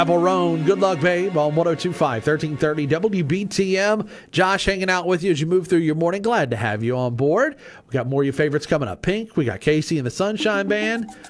Apple Roan, good luck, babe, on 102.5, 1330 WBTM. Josh hanging out with you as you move through your morning. Glad to have you on board. We got more of your favorites coming up. Pink, we got Casey and the Sunshine Band.